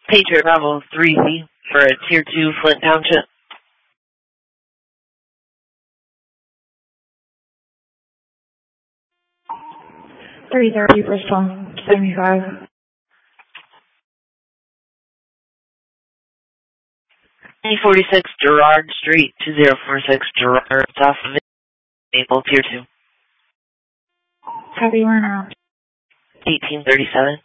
Patriot Bravo 3 for a Tier 2 Flint Township. .330 responding 75. 46 Gerard Street, 2046 Gerard, off of Maple, Tier 2. Copy, we're around. 1837.